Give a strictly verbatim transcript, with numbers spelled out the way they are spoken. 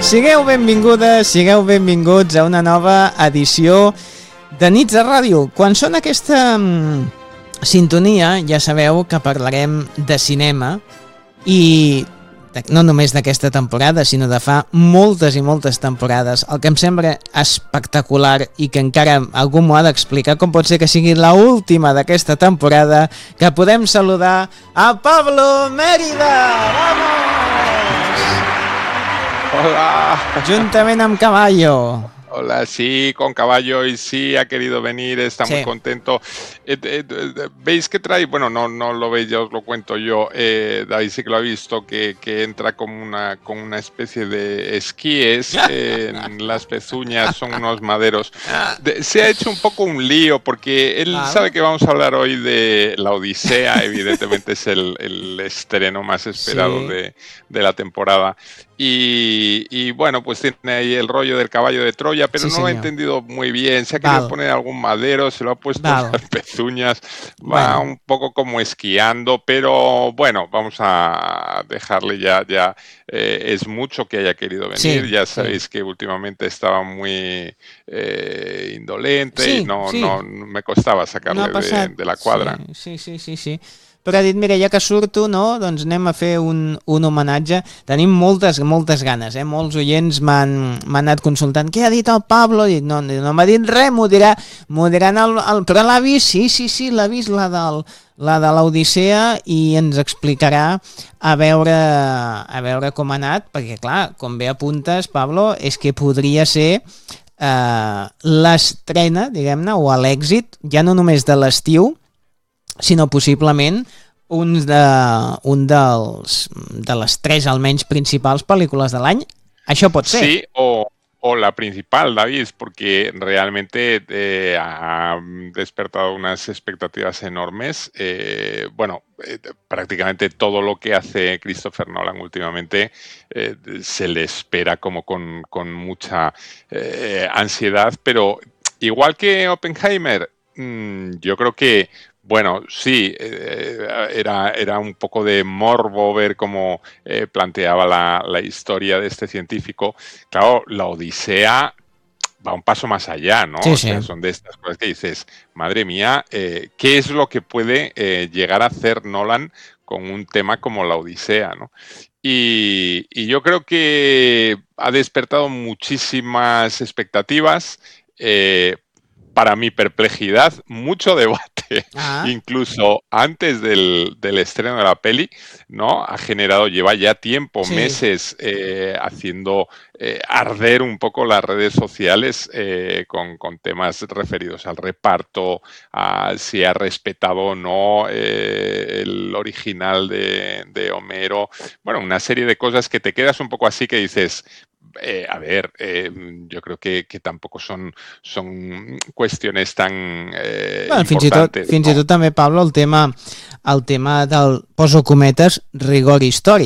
Sigueu benvingudes, sigueu benvinguts a una nova edició de Nits de Ràdio. Quan sona aquesta mm, sintonia, ja sabeu que parlarem de cinema i de, no només d'aquesta temporada, sinó de fa moltes i moltes temporades. El que em sembla espectacular i que encara algú m'ho ha d'explicar com pot ser que sigui l'última d'aquesta temporada, que podem saludar a Pablo Mérida! Vamos! Hola. Juntament amb Caballo. Hola, sí, con Caballo y sí ha querido venir, está sí. muy contento. Eh, eh, eh, ¿Veis que trae? Bueno, no, no lo veis, ya os lo cuento yo. Eh, David sí que lo ha visto, que, que entra como una, con una especie de esquíes eh, en las pezuñas, son unos maderos. De, se ha hecho un poco un lío porque él claro. sabe que vamos a hablar hoy de La Odisea, evidentemente es el, el estreno más esperado sí. de, de la temporada. Y, y bueno, pues tiene ahí el rollo del caballo de Troya, pero sí, no señor. lo ha entendido muy bien. Se ha querido vale. poner algún madero, se lo ha puesto vale. en las pezuñas, va bueno. un poco como esquiando, pero bueno, vamos a dejarle ya, ya eh, es mucho que haya querido venir. Sí, ya sabéis sí. que últimamente estaba muy eh, indolente sí, y no, sí. no me costaba sacarle no de, de la cuadra. Sí, sí, sí, sí. sí. Però ha dit, mira, ja que surto, no, doncs anem a fer un, un homenatge. Tenim moltes, moltes ganes, eh? Molts oients m'han anat consultant. Què ha dit el Pablo? I no, no m'ha dit res, m'ho dirà, m'ho diran el, el... Però l'ha vist? Sí, sí, sí, l'ha vist, la del... la de l'Odissea, i ens explicarà a veure, a veure com ha anat, perquè clar, com bé apuntes, Pablo, és que podria ser eh, l'estrena, diguem-ne, o l'èxit, ja no només de l'estiu, sinó possiblement un, de, un dels, de les tres, almenys, principals pel·lícules de l'any. Això pot ser. Sí, o, o la principal, David, porque realmente eh, ha despertado unas expectativas enormes. Eh, bueno, eh, prácticamente todo lo que hace Christopher Nolan últimamente eh, se le espera como con, con mucha eh, ansiedad, pero igual que Oppenheimer, mmm, yo creo que bueno, sí, eh, era, era un poco de morbo ver cómo eh, planteaba la, la historia de este científico. Claro, la Odisea va un paso más allá, ¿no? Sí, o sea, sí. son de estas cosas que dices, madre mía, eh, ¿qué es lo que puede eh, llegar a hacer Nolan con un tema como la Odisea, ¿no? Y, y yo creo que ha despertado muchísimas expectativas, eh, para mi perplejidad, mucho debate, ah. incluso antes del, del estreno de la peli, ¿no? Ha generado, lleva ya tiempo, sí. meses, eh, haciendo eh, arder un poco las redes sociales eh, con, con temas referidos al reparto, a si ha respetado o no eh, el original de, de Homero. Bueno, una serie de cosas que te quedas un poco así que dices... Eh, a ver, eh, yo creo que, que tampoco son, son qüestions tan eh, bueno, importantes. Fins i tot, no? fins i tot també, Pablo, el tema, el tema del, poso cometes, rigor històric.